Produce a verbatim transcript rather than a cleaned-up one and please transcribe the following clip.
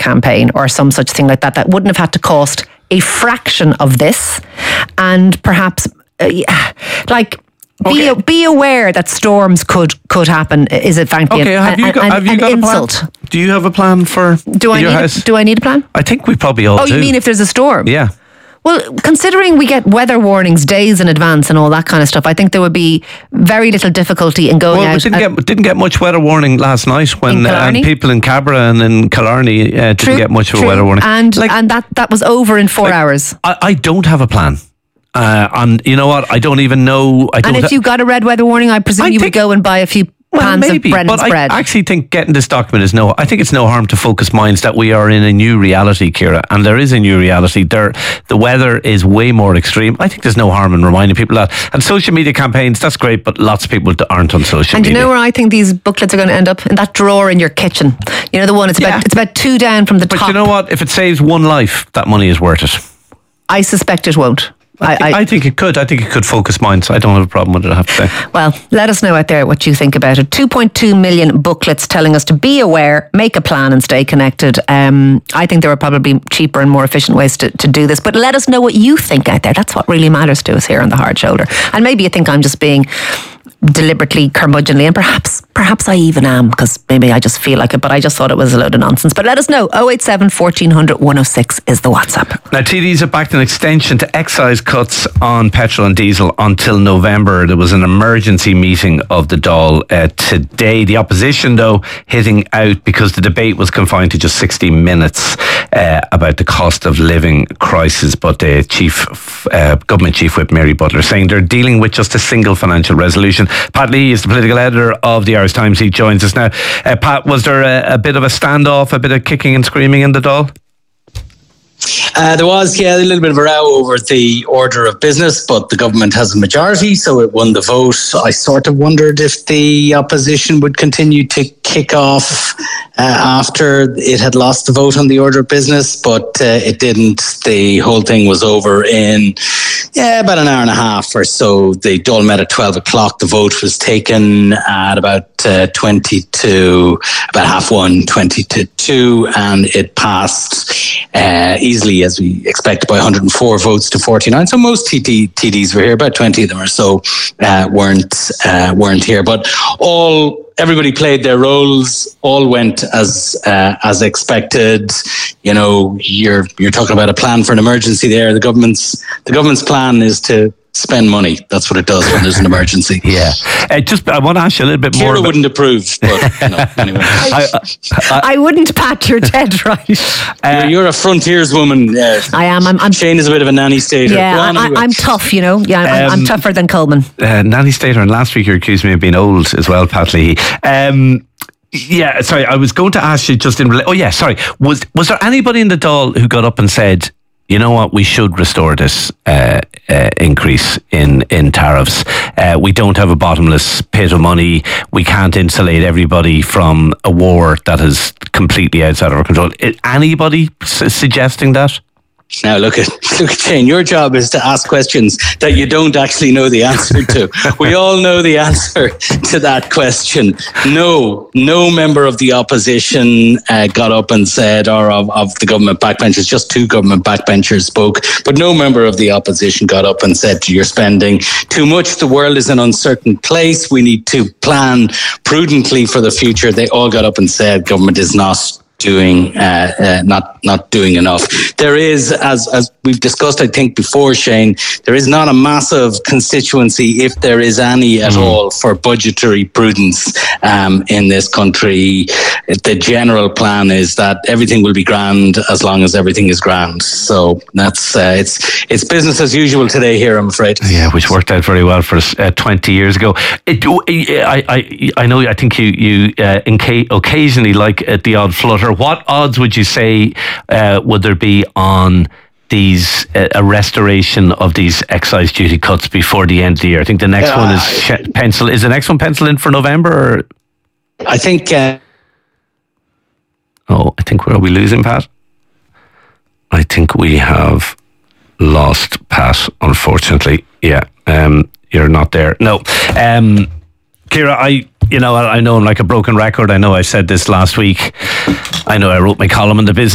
campaign or some such thing like that, that wouldn't have had to cost a fraction of this, and perhaps uh, like be Okay. be aware that storms could could happen. Is it frankly Okay, an, have you an, got, an, have you an got insult? a plan? Do you have a plan for Do I your need house? a, do I need a plan? I think we probably all Oh, do. you mean if there's a storm? Yeah. Well, considering we get weather warnings days in advance and all that kind of stuff, I think there would be very little difficulty in going Well, we out. didn't and- get didn't get much weather warning last night when In uh, Killarney? and people in Cabra and in Killarney uh, didn't True, get much of true. a weather warning. and Like, and that that was over in four like, hours. I, I don't have a plan. Uh, and you know what? I don't even know. I don't And if ha- you got a red weather warning, I presume I you think- would go and buy a few well, pans maybe, of bread but and spread. I actually think getting this document is no. I think it's no harm to focus minds that we are in a new reality, Ciara, and there is a new reality. There, the weather is way more extreme. I think there's no harm in reminding people that. And social media campaigns, that's great, but lots of people aren't on social And do media. you know where I think these booklets are going to end up? In that drawer in your kitchen. You know the one. It's Yeah. about it's about two down from the but top. you know what? If it saves one life, that money is worth it. I suspect it won't. I, I, I think it could. I think it could focus minds. I don't have a problem with it, I have to say. Well, let us know out there what you think about it. two point two million booklets telling us to be aware, make a plan and stay connected. Um, I think there are probably cheaper and more efficient ways to, to do this. But let us know what you think out there. That's what really matters to us here on The Hard Shoulder. And maybe you think I'm just being deliberately curmudgeonly, and perhaps perhaps I even am, because maybe I just feel like it, but I just thought it was a load of nonsense. But let us know. oh eight seven, fourteen hundred, one oh six is the WhatsApp. Now, T Ds have backed an extension to excise cuts on petrol and diesel until November. There was an emergency meeting of the Dáil uh, today. The opposition, though, hitting out because the debate was confined to just sixty minutes uh, about the cost of living crisis. But the chief, uh, government chief whip, Mary Butler, saying they're dealing with just a single financial resolution. Pat Lee is the political editor of the Irish Times. He joins us now. Uh, Pat, was there a, a bit of a standoff, a bit of kicking and screaming in the Dáil? Uh, there was, yeah, a little bit of a row over the order of business, but the government has a majority, so it won the vote. I sort of wondered if the opposition would continue to kick off uh, after it had lost the vote on the order of business, but uh, it didn't. The whole thing was over in yeah, about an hour and a half or so. The Dáil met at twelve o'clock. The vote was taken at about uh, twenty to about half one, twenty to two, and it passed uh, easily, as we expected, by one hundred four votes to forty-nine. So most T D, T Ds were here. About twenty of them or so uh, weren't uh, weren't here. But all everybody played their roles. All went as uh, as expected. You know, you're you're talking about a plan for an emergency there. The government's the government's plan is to spend money. That's what it does when there's an emergency. Yeah. Uh, just, I want to ask you a little bit more. Ciara about- wouldn't approve, but you know, anyway. I, I, I wouldn't, Pat. You're dead right. you're, you're a frontiers woman. Uh, I am. I'm. I'm Shane is a bit of a nanny stater. Go yeah, on, I, anyway. I'm tough. You know. Yeah, I'm, I'm Um, tougher than Coleman. uh, Nanny Stater, and last week you accused me of being old as well, Pat Leahy. Um, yeah, sorry, I was going to ask you just in. rela- Oh, yeah, sorry. Was was there anybody in the Dáil who got up and said, you know what, we should restore this uh, uh, increase in, in tariffs. Uh, we don't have a bottomless pit of money. We can't insulate everybody from a war that is completely outside of our control. Is anybody s- suggesting that? Now look at look at Shane. Your job is to ask questions that you don't actually know the answer to. We all know the answer to that question. No, no member of the opposition uh, got up and said, or of, of the government backbenchers. Just two government backbenchers spoke, but no member of the opposition got up and said, "You're spending too much. The world is an uncertain place. We need to plan prudently for the future." They all got up and said, "Government is not." doing uh, uh, not not doing enough. There is, as as we've discussed, I think before, Shane, there is not a massive constituency, if there is any at mm. all, for budgetary prudence um, in this country. The general plan is that everything will be grand as long as everything is grand. So that's uh, it's it's business as usual today here, I'm afraid. Yeah, which worked out very well for us uh, twenty years ago. It, I, I I know. I think you you uh, inca- occasionally like at the odd flutter. What odds would you say uh, would there be on these uh, a restoration of these excise duty cuts before the end of the year? I think the next uh, one is sh- pencil. Is the next one pencil in for November? Or? I think. Uh, oh, I think are we losing Pat? I think we have lost Pat. Unfortunately, yeah. Um, you're not there. No, um, Ciara, I. You know, I know I'm like a broken record. I know I said this last week. I know I wrote my column in the Business